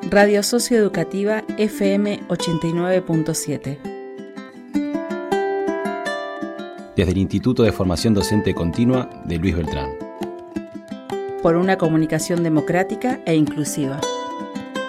Radio Socioeducativa FM 89.7. Desde el Instituto de Formación Docente Continua de Luis Beltrán. Por una comunicación democrática e inclusiva.